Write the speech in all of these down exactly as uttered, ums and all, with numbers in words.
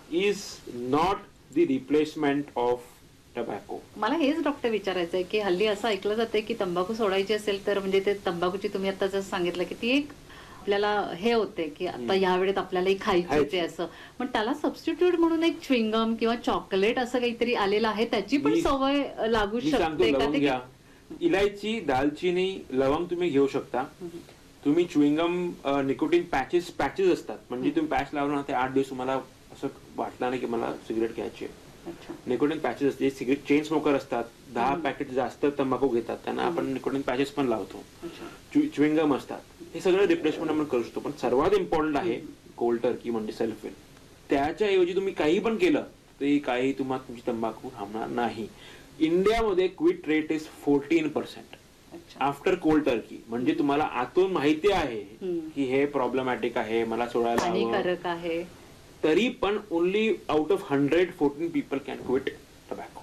Is not the replacement of tobacco. मला हेच doctor विचारायचं आहे की हल्ली असं ऐकलं जाते की तंबाखू सोडायची असेल तर म्हणजे ते तंबाखूची तुम्ही आता जसं सांगितलं की ती एक आपल्याला हे होते की आता या वेळेत आपल्याला खायची ते असं, पण त्याला सबस्टिट्यूट म्हणून एक च्युइंगम किंवा चॉकलेट असं काहीतरी आलेलं आहे, त्याची पण सवय लागू शकते का? ते इलायची, दालचिनी, लवंग तुम्ही घेऊ शकता. तुम्ही च्युइंगम, निकोटीन पॅचेस पॅचेस असतात, म्हणजे तुम्ही पॅच लावला ते आठ दिवस तुम्हाला असं वाटलं नाही की मला सिगरेट घ्यायची आहे. निकोटीन पॅचेस असते, सिगरेट चेन स्मोकर असतात, दहा पॅकेट जास्त तंबाखू घेतात त्यांना आपण निकोटीन पॅचेस पण लावतो. च्युइंगम असतात, हे सगळं रिप्लेसमेंट आपण करू शकतो. पण सर्वात इम्पॉर्टंट आहे कोल्ड टर्की म्हणजे सल्फेन. त्याच्याऐवजी तुम्ही काही पण केलं तरी काही तुम्हाला तुमची तंबाखू थांबणार नाही. इंडियामध्ये quit rate is fourteen percent after cold Turkey. म्हणजे तुम्हाला आतून माहिती आहे की हे प्रॉब्लेमॅटिक आहे, मला सोडायला हानिकारक आहे, तरी पण only out of hundred fourteen people can quit tobacco.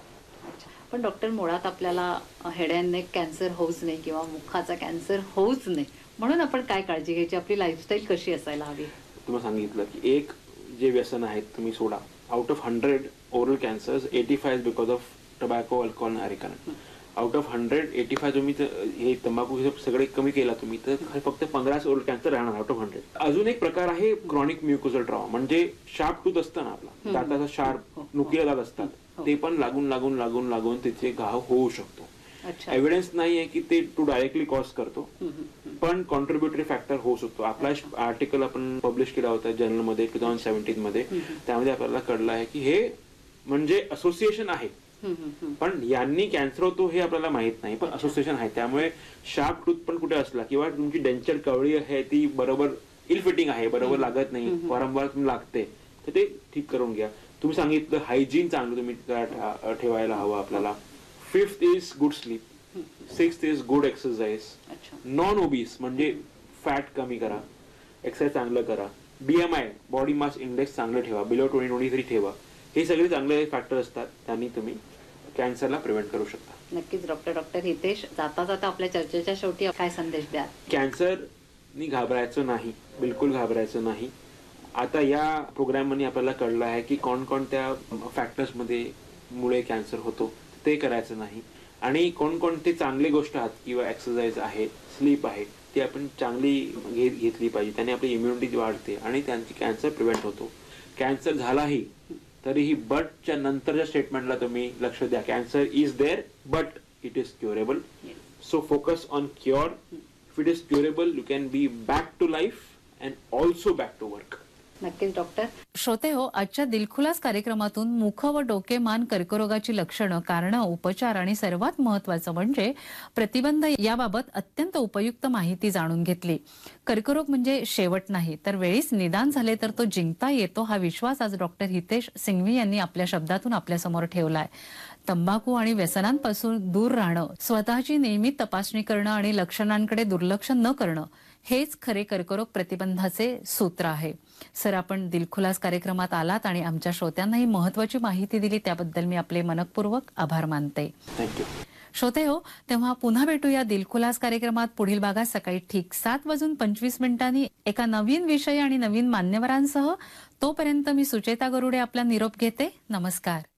पण डॉक्टर, मुळात आपल्याला हेड अँड नेक कॅन्सर होऊच नाही किंवा मुखाचा कॅन्सर होऊच नाही म्हणून आपण काय काळजी घ्यायची, आपली लाईफस्टाईल कशी असायला हवी? तुम्हाला सांगितलं की एक जे व्यसन आहेत तुम्ही सोडा. Out of hundred oral cancers eighty five because of tobacco, alcohol, अरेकन. Out of hundred eighty five तुम्ही हे तंबाखू सगळे कमी केला तुम्ही तर फक्त पंधरा ओरल कॅन्सर राहणार आउट ऑफ हंड्रेड. अजून एक प्रकार आहे क्रॉनिक म्युकोजल ट्रॉमा, म्हणजे शार्प टूथ असतं ना आपला दाताचा शार्प नुकीला दात असतात, ते पण लागून लागून लागून लागून तिथे घाव होऊ शकतो. एव्हिडन्स नाही आहे की ते टू डायरेक्टली कॉज करतो, पण कॉन्ट्रीब्युटरी फॅक्टर होऊ शकतो. आपला आर्टिकल आपण पब्लिश केला होता जर्नलमध्ये टू थाउजंड सेव्हन्टीन मध्ये, त्यामध्ये आपल्याला कळलं आहे की हे म्हणजे असोसिएशन आहे, पण यांनी कॅन्सर होतो हे आपल्याला माहित नाही, पण असोसिएशन आहे. त्यामुळे शार्प टूथ पण कुठे असला किंवा तुमची डेंचर कवळी आहे ती बरोबर इल फिटिंग आहे, बरोबर लागत नाही, वारंवार तुम्ही लागते, तर ते ठीक करून घ्या. तुम्ही सांगितलं हायजीन चांगलं तुम्ही ठेवायला हवं आपल्याला. Fifth is good sleep, sixth is good exercise, non obese म्हणजे फॅट कमी करा, एक्सरसाइज चांगलं करा, बीएमआय बॉडी मास इंडेक्स चांगलं ठेवा, बिलो ट्वेंटी ट्वेंटी थ्री ठेवा. हे सगळे चांगले फॅक्टर असतात, त्यांनी तुम्ही कॅन्सरला प्रिव्हेंट करू शकता. नक्कीच डॉक्टर. डॉक्टर हितेश, जाता जाता आपल्या चर्चेच्या शेवटी काय संदेश द्या? कॅन्सरनी घाबरायचं नाही, बिलकुल घाबरायचं नाही. आता या प्रोग्राम मध्ये आपल्याला कळलं आहे की कोणकोणत्या फॅक्टर्स मध्ये मुळे कॅन्सर होतो, ते करायचं नाही. आणि कोणकोणते चांगले गोष्ट आहेत किंवा एक्सरसाइज आहे, स्लीप आहे, ती आपण चांगली घेतली पाहिजे. त्याने आपली इम्युनिटी वाढते आणि त्यांची कॅन्सर प्रिव्हेंट होतो. कॅन्सर झालाही तरीही बटच्या नंतरच्या स्टेटमेंटला तुम्ही लक्ष द्या. Cancer is there but it is curable. So focus on cure. If it is curable you can be back to life and also back to work. नक्कीच डॉक्टर. श्रोते हो, आजच्या दिलखुलास कार्यक्रमातून मुख व डोके मान कर्करोगाची लक्षणं, कारणं, उपचार आणि सर्वात महत्वाचं म्हणजे प्रतिबंध याबाबत अत्यंत उपयुक्त माहिती जाणून घेतली. कर्करोग म्हणजे शेवट नाही, तर वेळीच निदान झाले तर तो जिंकता येतो, हा विश्वास आज डॉक्टर हितेश सिंघवी यांनी आपल्या शब्दातून आपल्यासमोर ठेवलाय. तंबाखू आणि व्यसनांपासून दूर राहणं, स्वतःची नियमित तपासणी करणं आणि लक्षणांकडे दुर्लक्ष न करणं हेच खरे कर्करोग प्रतिबंधाचे सूत्र आहे. सर, आपण दिलखुलास कार्यक्रमात आलात आणि आमच्या श्रोत्यांनाही महत्वाची माहिती दिली, त्याबद्दल मी आपले मनपूर्वक आभार मानते. थँक्यू. श्रोते हो, तेव्हा पुन्हा भेटूया दिलखुलास कार्यक्रमात पुढील भागात सकाळी ठीक सात वाजून पंचवीस मिनिटांनी एका नवीन विषय आणि नवीन मान्यवरांसह. तोपर्यंत मी सुचेता गरुडे आपला निरोप घेते. नमस्कार.